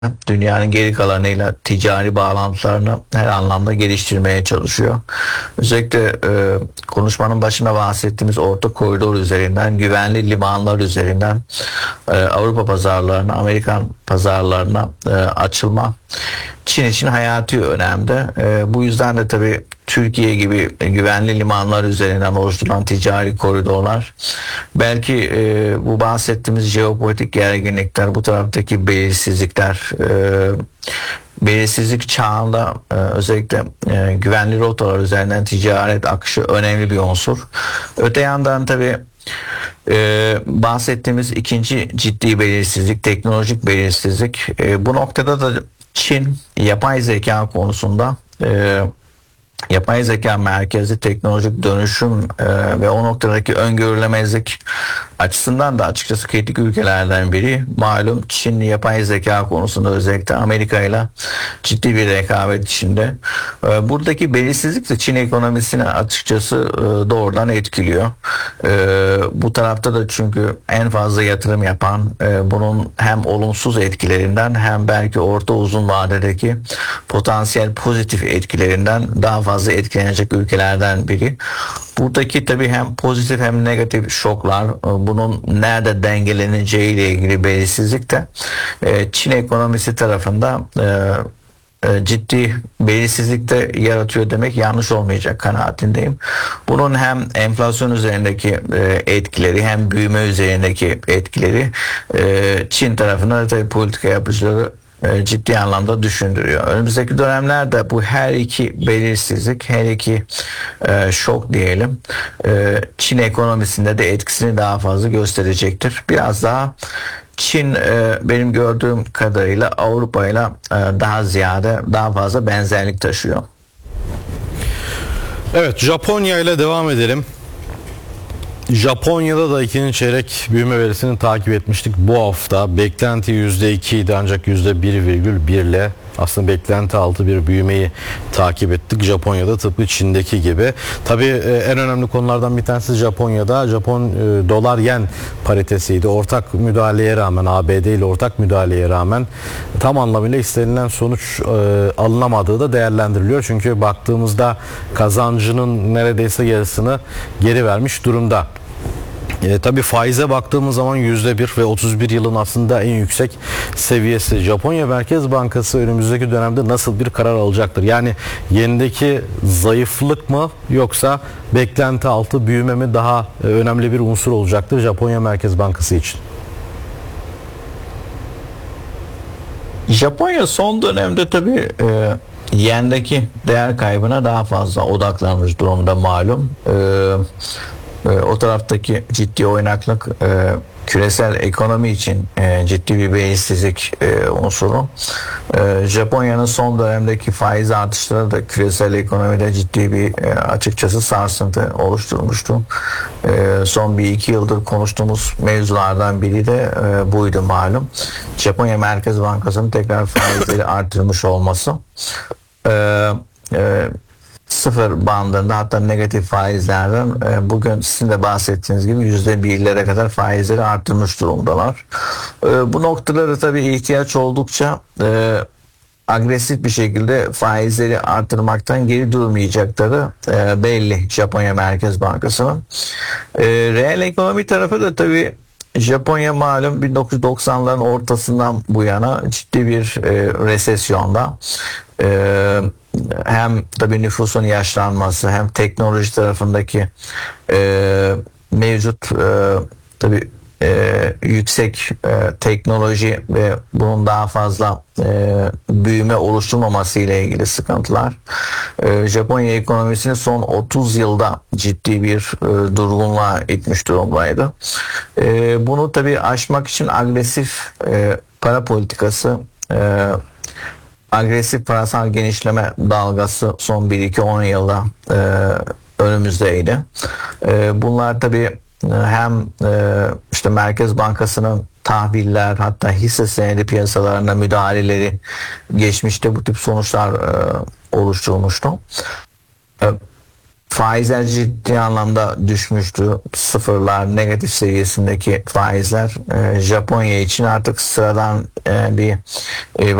dünyanın geri kalanıyla ticari bağlantılarını her anlamda geliştirmeye çalışıyor. Özellikle konuşmanın başına bahsettiğimiz orta koridor üzerinden, güvenli limanlar üzerinden Avrupa pazarlarına, Amerikan pazarlarına açılma Çin için hayati önemde. Bu yüzden de tabii Türkiye gibi güvenli limanlar üzerinden oluşturulan ticari koridorlar belki bu bahsettiğimiz jeopolitik gerginlikler, bu taraftaki belirsizlik çağında özellikle güvenli rotalar üzerinden ticaret akışı önemli bir unsur. Öte yandan tabii bahsettiğimiz ikinci ciddi belirsizlik, teknolojik belirsizlik. Bu noktada da Çin yapay zeka konusunda yapay zeka merkezli teknolojik dönüşüm ve o noktadaki öngörülemezlik açısından da açıkçası kritik ülkelerden biri. Malum Çin yapay zeka konusunda özellikle Amerika ile ciddi bir rekabet içinde. Buradaki belirsizlik de Çin ekonomisini açıkçası doğrudan etkiliyor. Bu tarafta da çünkü en fazla yatırım yapan, bunun hem olumsuz etkilerinden hem belki orta uzun vadedeki potansiyel pozitif etkilerinden daha fazla etkilenecek ülkelerden biri. Buradaki tabii hem pozitif hem negatif şoklar, bunun nerede dengeleneceği ile ilgili belirsizlik de Çin ekonomisi tarafında ciddi belirsizlik de yaratıyor demek yanlış olmayacak kanaatindeyim. Bunun hem enflasyon üzerindeki etkileri hem büyüme üzerindeki etkileri Çin tarafında tabii politika yapıcıları ciddi anlamda düşündürüyor. Önümüzdeki dönemlerde bu her iki belirsizlik, her iki şok diyelim, Çin ekonomisinde de etkisini daha fazla gösterecektir. Biraz daha Çin benim gördüğüm kadarıyla Avrupa ile daha ziyade daha fazla benzerlik taşıyor. Evet, Japonya ile devam edelim. Japonya'da da ikinci çeyrek büyüme verisini takip etmiştik. Bu hafta beklenti %2 idi ancak %1,1 ile aslında beklenti altı bir büyümeyi takip ettik. Japonya'da tıpkı Çin'deki gibi. Tabii en önemli konulardan bir tanesi Japonya'da Japon dolar yen paritesiydi. Ortak müdahaleye rağmen, ABD ile ortak müdahaleye rağmen tam anlamıyla istenilen sonuç alınamadığı da değerlendiriliyor. Çünkü baktığımızda kazancının neredeyse yarısını geri vermiş durumda. Tabii faize baktığımız zaman %1 ve 31 yılın aslında en yüksek seviyesi. Japonya Merkez Bankası önümüzdeki dönemde nasıl bir karar alacaktır? Yani yenideki zayıflık mı yoksa beklenti altı büyüme mi daha önemli bir unsur olacaktır Japonya Merkez Bankası için? Japonya son dönemde tabii yendeki değer kaybına daha fazla odaklanmış durumda malum. O taraftaki ciddi oynaklık küresel ekonomi için ciddi bir belirsizlik unsuru. Japonya'nın son dönemdeki faiz artışları da küresel ekonomide ciddi bir açıkçası sarsıntı oluşturmuştu. Son bir iki yıldır konuştuğumuz mevzulardan biri de buydu malum. Japonya Merkez Bankası'nın tekrar faizleri artırmış olması. Sıfır bandında hatta negatif faizlerden bugün sizin de bahsettiğiniz gibi %1'lere kadar faizleri arttırmış durumdalar. Bu noktalarda tabii ihtiyaç oldukça agresif bir şekilde faizleri arttırmaktan geri durmayacakları belli Japonya Merkez Bankası'nın. Reel ekonomi tarafı da tabii Japonya malum 1990'ların ortasından bu yana ciddi bir resesyonda. Hem tabii nüfusun yaşlanması hem teknoloji tarafındaki mevcut tabii yüksek teknoloji ve bunun daha fazla büyüme oluşturmaması ile ilgili sıkıntılar Japonya ekonomisini son 30 yılda ciddi bir durgunluğa itmiş durumdaydı. Bunu tabii aşmak için agresif para politikası, agresif parasal genişleme dalgası son 1-2-10 yılda önümüzdeydi. Bunlar tabii hem işte Merkez Bankası'nın tahviller hatta hisse senedi piyasalarına müdahaleleri geçmişte bu tip sonuçlar oluşturmuştu. faizler ciddi anlamda düşmüştü. Sıfırlar, negatif seviyesindeki faizler Japonya için artık sıradan bir